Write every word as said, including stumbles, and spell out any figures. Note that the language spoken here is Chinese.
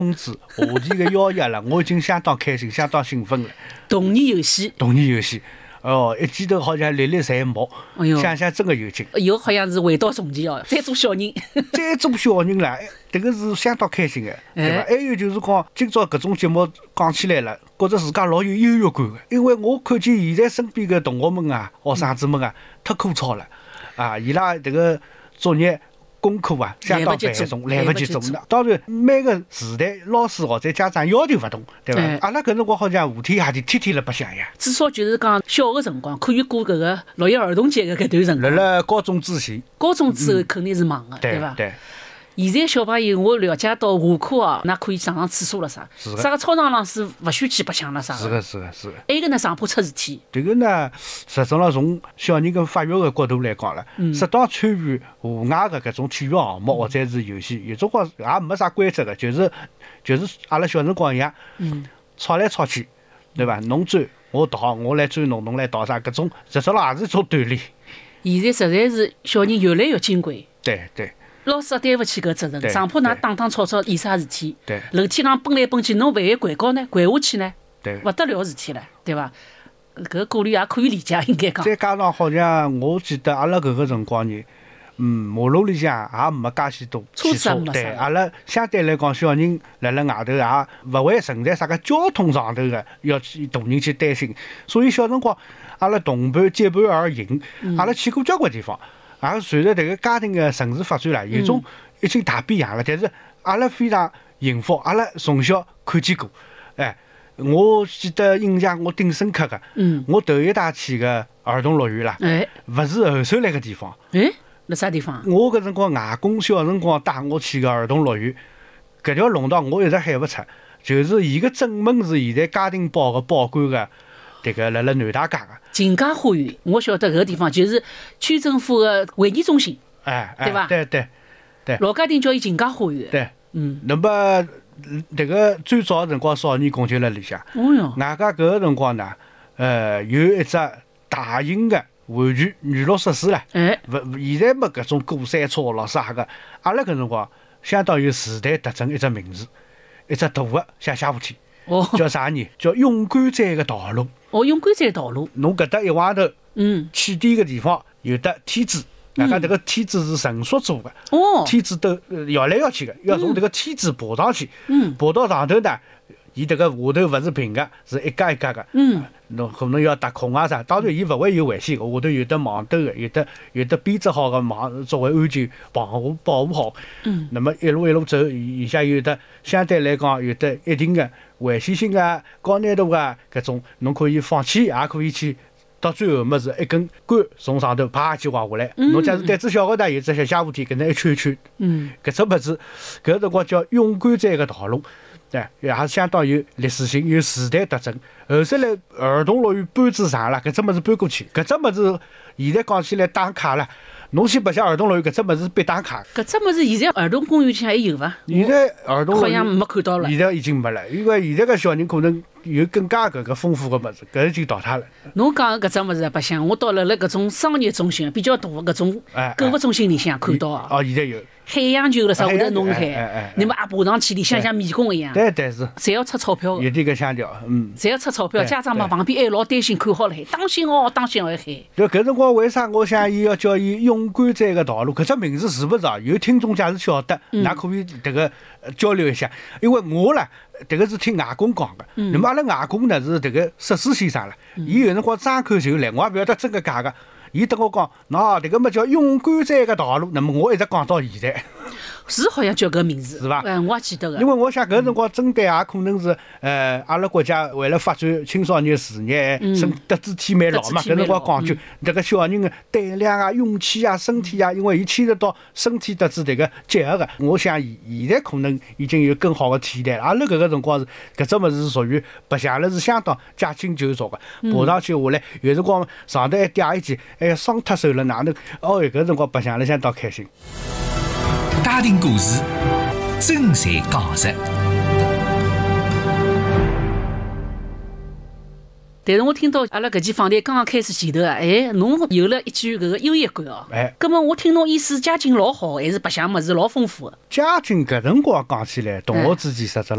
通知夏天的邀约了，我已经相当开心，相当兴奋了。 童年游戏， 童年游戏，哦，一记头好像历历在目， 哎呦想想真的有劲。 以后好像是回到从前哦，再做小人。 再做小人了，这个是相当开心的，对吧？还有就是讲，今朝搿种节目讲起来了，觉着自家老有优越感的，因为我看见现在身边的同学们啊、学生子们啊，太枯燥了，啊，伊拉这个作业。功课啊，相当繁重，来不及做。当然，每个时代老师或者家长要求勿同，对伐？阿拉搿辰光好像五天夜天，天天辣白相呀。 至少就是讲小个辰光可以过搿个六一儿童节的搿段辰光。 辣辣高中之前， 高中之后肯定是忙个，对伐？ 对。 现在小朋友，我了解到下课哦，那可以上上厕所了啥？啥个操场浪是勿许去白相了啥？ 是个是个是个。 还有个呢，上铺出事体。 这个呢，实际上从小人跟发育的角度来讲了，适当参与户外的搿种体育项目或者是游戏，有辰光也没啥规则的，就是就是阿拉小辰光一样，吵来吵去，对伐？侬追我逃，我来追侬，侬来逃啥？搿种实质上也是一种锻炼。 现在实在是小人越来越金贵。 对对。 老师也担勿起搿责任，上铺㑚打打吵吵，有啥事体？楼梯上奔来奔去，侬万一掼高呢？掼下去呢？勿得了事体了，对伐？搿顾虑也可以理解，应该讲。 再加上好像我记得阿拉搿个辰光呢，嗯，马路里向也没介许多汽车，对，阿拉相对来讲，小人辣辣外头也勿会存在啥个交通上头个要去大人去担心，所以小辰光阿拉同伴结伴而行，阿拉去过交关地方。也随着这个家庭的城市发展了，有种已经大变样了。但是阿拉非常幸福，阿拉从小看见过。哎，我记得印象我顶深刻的， 嗯， 我头一带去个儿童乐园啦， 哎， 勿是后首来个地方。 哎，辣啥地方？ 我搿辰光外公小辰光带我去个儿童乐园，搿条弄道我一直喊勿出，就是伊个正门是现在家庭报个报馆个。这个辣辣南大街个锦家花园，我晓得搿个地方就是区政府的会议中心， 哎， 对伐？ 对对对。 老家庭叫伊锦家花园。 对， 嗯。 那么这个最早辰光少年宫就辣里向。 哦哟。 外加搿个辰光呢，呃，有一只大型的玩具娱乐设施唻。 哎。 勿，现在没搿种过山车咯啥个，阿拉搿辰光相当有时代特征一只名字，一只大个小斜坡梯。 哦。 叫啥呢？叫勇敢站个道路。 哦，勇敢站道路。 侬搿搭一歪头， 嗯， 起点个地方有得梯子，外加迭个梯子是绳索做的。 哦。梯子都摇来摇去的，要从迭个梯子爬上去。 嗯。 爬到上头呢，伊迭个下头勿是平个，是一格一格个。 嗯。 侬可能要踏空啊啥，当然伊勿会有危险个，下头有得网兜个，有得有得编织好个网作为安全保护保护好。 嗯。 那么一路一路走，以下有得相对来讲有得一定个危险性啊、高难度啊搿种，侬可以放弃，也可以去。到最后么是一根杆从上头啪就滑下来。侬假如胆子小个呢，有只小斜坡梯，搿能一圈一圈。 嗯。 搿只物事，搿辰光叫勇敢站个道路，对，也是相当有历史性、有时代特征。后首来儿童乐园搬至上了，搿只物事搬过去，搿只物事现在讲起来打卡了。侬去白相儿童乐园，搿只物事必打卡。 搿只物事现在儿童公园里向还有伐？ 现在儿童好像没看到了。 现在已经没了，因为现在个小人可能有更加搿个丰富个物事，搿已经淘汰了。 侬讲搿只物事白相，我到了辣搿种商业中心比较大搿种购物中心里向看到啊。 哦，现在有。 海洋球了啥，会得弄海，你们也爬上去，里向像迷宫一样。 对对是。 侪要出钞票的。 有点搿腔调，嗯。 侪要出钞票，家长嘛旁边还老担心，看好了海，当心哦，当心哦，海。 就搿辰光，为啥我想伊要叫伊勇敢站个道路？搿只名字是勿是啊？有听众假如晓得，㑚可以迭个交流一下。因为我啦，迭个是听外公讲个。那么阿拉外公呢是迭个石狮先生啦，伊有辰光张口就来，我也勿晓得真个假个。伊跟我讲，喏，迭个么叫勇敢站个道路。那么我一直讲到现在。 是好像叫搿名字， 是伐？ 嗯，我也记得个。 因为我想搿辰光针对也可能是，呃，阿拉国家为了发展青少年事业，身德智体美劳嘛，搿辰光讲究迭个小人个胆量啊、勇气啊、身体啊，因为伊牵涉到身体德智迭个结合个。我想现在可能已经有更好个替代了。阿拉搿个辰光是搿只物事是属于白相了是相当驾轻就熟个，爬上去下来，有辰光上头还嗲一记，哎呀伤脱手了哪能？哦，搿辰光白相了相当开心。 家庭故事，真实讲述。 但是我听到阿拉搿期访谈刚刚开始前头啊，哎，侬有了一句搿个优越感哦。 哎， 葛末我听侬意思，家境老好，还是白相物事老丰富的。 家境搿辰光讲起来，同学之间实质